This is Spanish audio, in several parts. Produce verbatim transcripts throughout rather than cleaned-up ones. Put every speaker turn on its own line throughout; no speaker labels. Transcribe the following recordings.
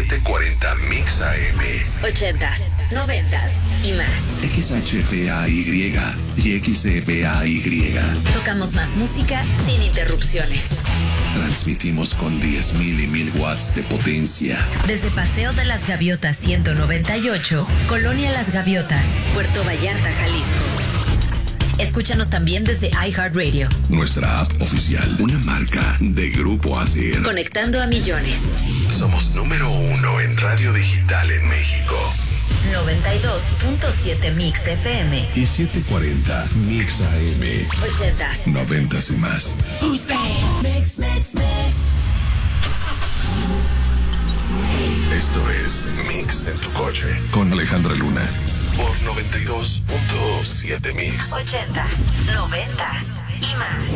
setecientos cuarenta Mix A M.
Ochentas, noventas y más.
X H F A Y y X F A Y.
Tocamos más música sin interrupciones.
Transmitimos con diez mil y mil watts de potencia.
Desde Paseo de las Gaviotas ciento noventa y ocho, Colonia Las Gaviotas, Puerto Vallarta, Jalisco. Escúchanos también desde iHeartRadio.
Nuestra app oficial, una marca de Grupo Asir.
Conectando a millones.
Somos número uno en radio digital en México.
noventa y dos punto siete Mix F M.
Y setecientos cuarenta Mix A M.
Ochentas.
Noventas y más.
Who's back? Mix, mix, mix.
Esto es Mix en tu coche con Alejandra Luna por noventa y dos punto siete Mix.
Ochentas, noventas y más.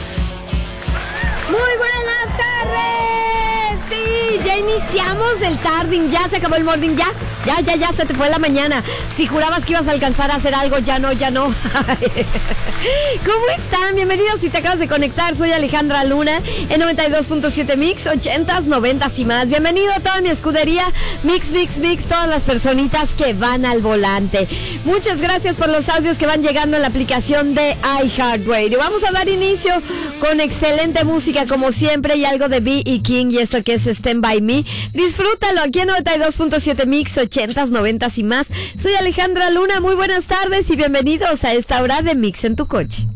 Muy buenas tardes. Sí, ya iniciamos el tarding, ya se acabó el morning, ya, ya, ya, ya se te fue la mañana. Si jurabas que ibas a alcanzar a hacer algo, ya no, ya no. ¿Cómo están? Bienvenidos si te acabas de conectar. Soy Alejandra Luna en noventa y dos punto siete Mix, ochentas, noventas y más. Bienvenido a toda mi escudería Mix, Mix, Mix, todas las personitas que van al volante. Muchas gracias por los audios que van llegando en la aplicación de iHeartRadio. Vamos a dar inicio con excelente música como siempre y algo de B E. King y esto que es Stand By Me. Disfrútalo aquí en noventa y dos punto siete Mix, ochentas, noventas y más. Soy Alejandra Luna, muy buenas tardes y bienvenidos a esta hora de Mix en tu coche.